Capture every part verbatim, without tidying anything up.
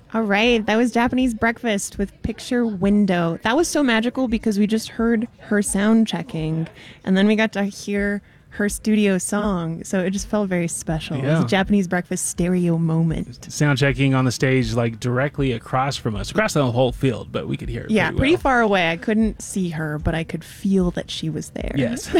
All right, that was Japanese Breakfast with Picture Window. That was so magical because we just heard her sound checking, and then we got to hear her studio song, so it just felt very special. Yeah. It was a Japanese Breakfast stereo moment. Sound checking on the stage, like directly across from us, across the whole field, but we could hear it. Yeah, pretty, pretty well. far away. I couldn't see her, but I could feel that she was there. Yes,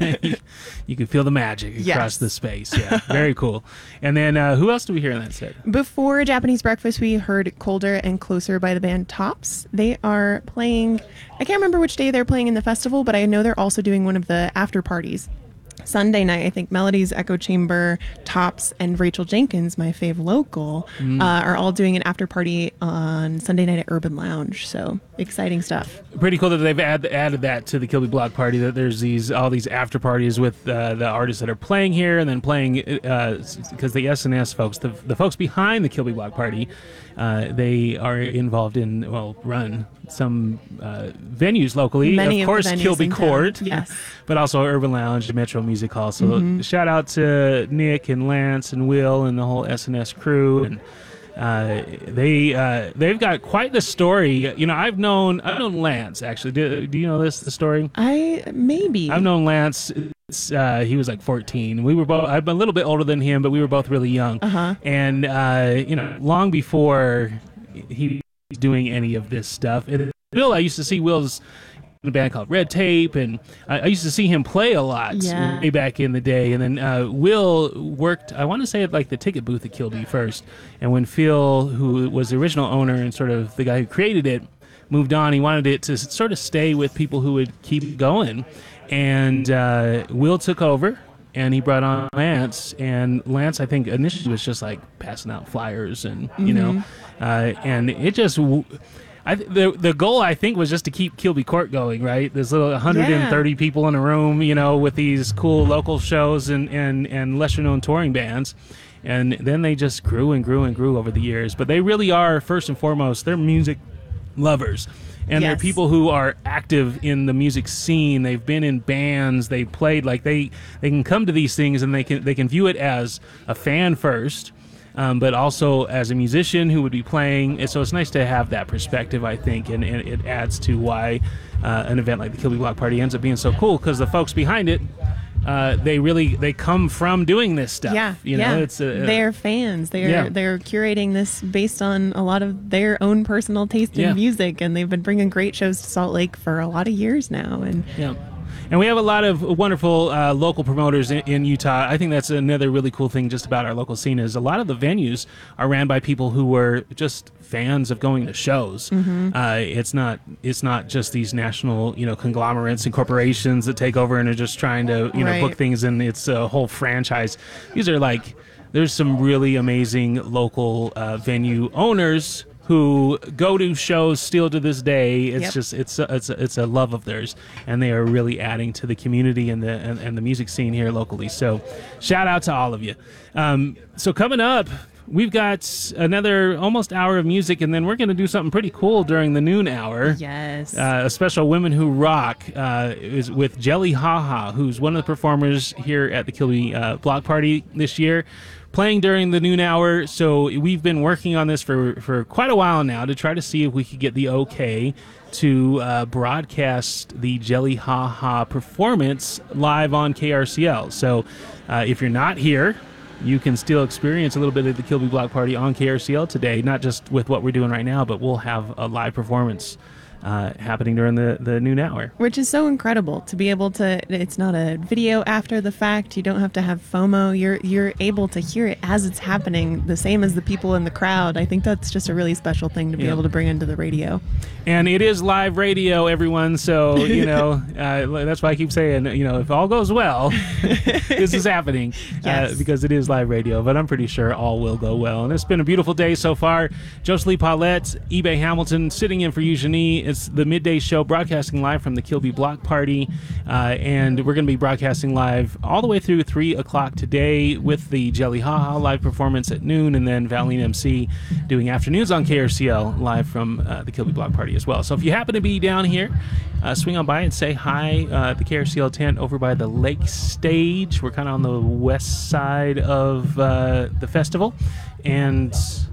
you could feel the magic across yes. the space. Yeah, very cool. And then uh, who else do we hear in that set? Before Japanese Breakfast, we heard Colder and Closer by the band Tops. They are playing, I can't remember which day they're playing in the festival, but I know they're also doing one of the after parties. Sunday night, I think Melodies, Echo Chamber, Tops, and Rachel Jenkins, my fave local, mm. uh, are all doing an after party on Sunday night at Urban Lounge. So exciting stuff. Pretty cool that they've add, added that to the Kilby Block Party. That there's these all these after parties with uh, the artists that are playing here, and then playing because uh, the S N S folks, the, the folks behind the Kilby Block Party, uh, they are involved in well, run some uh, venues locally. Many of course, of Kilby Court, yes, but also Urban Lounge, Metro Music Hall. So mm-hmm. shout out to Nick and Lance and Will and the whole S N S crew. And uh, they uh, they've got quite the story. You know, I've known I've known Lance actually. Do, do you know this the story? I maybe I've known Lance. Uh, he was like fourteen. We were both. I'm a little bit older than him, but we were both really young. Uh-huh. And uh, you know, long before he was doing any of this stuff, and Will, I used to see Will's in a band called Red Tape, and I, I used to see him play a lot yeah. way back in the day. And then uh, Will worked, I want to say, at like the ticket booth at Kilby first. And when Phil, who was the original owner and sort of the guy who created it, moved on, he wanted it to sort of stay with people who would keep going. And uh, Will took over, and he brought on Lance. And Lance, I think, initially was just like passing out flyers, and you mm-hmm. know, uh, and it just. W- I, the the goal, I think, was just to keep Kilby Court going, right? There's little one hundred thirty yeah. people in a room, you know, with these cool local shows and, and, and lesser-known touring bands. And then they just grew and grew and grew over the years. But they really are, first and foremost, they're music lovers. And yes. they're people who are active in the music scene. They've been in bands. They played. Like, they, they can come to these things and they can they can view it as a fan first. Um, but also as a musician who would be playing. And so it's nice to have that perspective, I think, and, and it adds to why uh, an event like the Kilby Block Party ends up being so cool, because the folks behind it, uh, they really they come from doing this stuff. Yeah, you yeah. know, it's a, they're fans. They're yeah. they're curating this based on a lot of their own personal taste in yeah. music, and they've been bringing great shows to Salt Lake for a lot of years now. And yeah. And we have a lot of wonderful uh, local promoters in, in Utah. I think that's another really cool thing just about our local scene is a lot of the venues are ran by people who were just fans of going to shows. Mm-hmm. Uh, it's not it's not just these national, you know, conglomerates and corporations that take over and are just trying to, you know, right. book things, and it's a whole franchise. These are like, there's some really amazing local uh, venue owners who go to shows still to this day. It's yep. just it's a, it's a, it's a love of theirs, and they are really adding to the community and the and, and the music scene here locally. So shout out to all of you. Um, so coming up, we've got another almost hour of music, and then we're going to do something pretty cool during the noon hour. Yes. Uh, a special Women Who Rock uh, is with Jelly Ha Ha, who's one of the performers here at the Kilby uh, Block Party this year, playing during the noon hour. So we've been working on this for, for quite a while now to try to see if we could get the okay to uh, broadcast the Jelly Ha Ha performance live on K R C L. So uh, if you're not here, you can still experience a little bit of the Kilby Block Party on K R C L today, not just with what we're doing right now, but we'll have a live performance Uh, happening during the, the noon hour. Which is so incredible to be able to, it's not a video after the fact, you don't have to have FOMO, you're you're able to hear it as it's happening, the same as the people in the crowd. I think that's just a really special thing to be yeah. able to bring into the radio. And it is live radio, everyone, so, you know, uh, that's why I keep saying, you know, if all goes well, this is happening, yes. uh, because it is live radio, but I'm pretty sure all will go well. And it's been a beautiful day so far. Joselie Paulette, eBay Hamilton, sitting in for Eugenie. It's the midday show, broadcasting live from the Kilby Block Party, uh, and we're going to be broadcasting live all the way through three o'clock today with the Jelly Ha Ha live performance at noon, and then Valine M C doing afternoons on K R C L live from uh, the Kilby Block Party as well. So if you happen to be down here, uh, swing on by and say hi uh, at the K R C L tent over by the lake stage. We're kind of on the west side of uh, the festival, and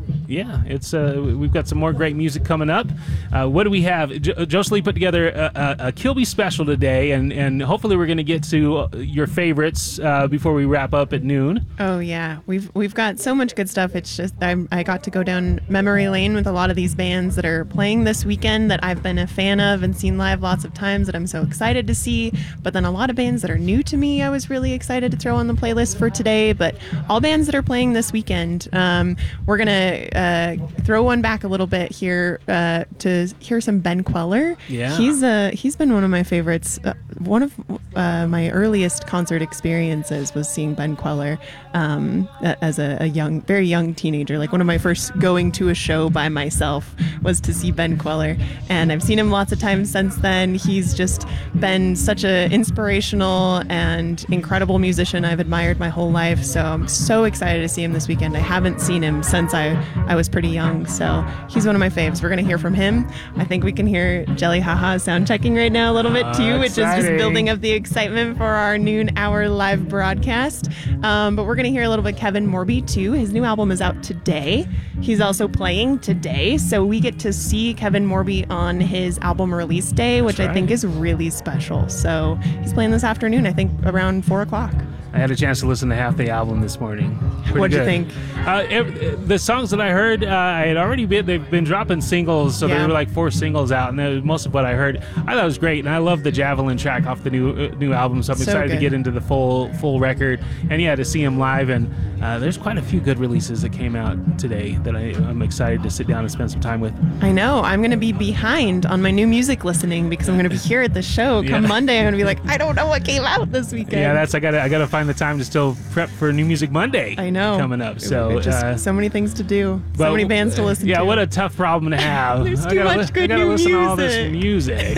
Yeah, it's uh, we've got some more great music coming up. Uh, what do we have? Jo- Jocelyn put together a, a, a Kilby special today, and, and hopefully we're going to get to your favorites uh, before we wrap up at noon. Oh yeah, we've we've got so much good stuff. It's just I'm, I got to go down memory lane with a lot of these bands that are playing this weekend that I've been a fan of and seen live lots of times that I'm so excited to see. But then a lot of bands that are new to me, I was really excited to throw on the playlist for today. But all bands that are playing this weekend, um, we're gonna. Uh, throw one back a little bit here uh, to hear some Ben Queller. Yeah, he's uh, he's been one of my favorites. Uh, one of uh, my earliest concert experiences was seeing Ben Queller um, as a, a young, very young teenager. Like one of my first going to a show by myself was to see Ben Queller, and I've seen him lots of times since then. He's just been such an inspirational and incredible musician I've admired my whole life. So I'm so excited to see him this weekend. I haven't seen him since I I was pretty young, so he's one of my faves. We're going to hear from him. I think we can hear Jelly Haha sound checking right now a little bit too, uh, which is just building up the excitement for our noon hour live broadcast. Um, but we're going to hear a little bit Kevin Morby too. His new album is out today. He's also playing today, so we get to see Kevin Morby on his album release day, which That's right. I think is really special. So he's playing this afternoon, I think around four o'clock. I had a chance to listen to half the album this morning. Pretty What'd you good. think? Uh, ev- the songs that I heard, uh, I had already been, they've been dropping singles, so Yeah. there were like four singles out, and that was most of what I heard. I thought it was great, and I love the Javelin track off the new uh, new album, so I'm So excited good. to get into the full full record. And yeah, to see him live, and uh, there's quite a few good releases that came out today that I, I'm excited to sit down and spend some time with. I know. I'm going to be behind on my new music listening because I'm going to be here at the show. Come Yeah. Monday, I'm going to be like, I don't know what came out this weekend. Yeah, that's I gotta I gotta find the time to still prep for New Music Monday. I know. Coming up. So It's just uh, so many things to do, so Well, many bands to listen yeah, to. what a tough problem to have. There's I too gotta much li- good I gotta new listen to all this music.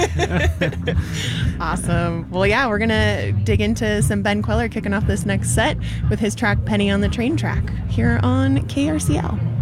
Awesome. Well, yeah, we're going to dig into some Ben Queller kicking off this next set with his track Penny on the Train Track here on K R C L.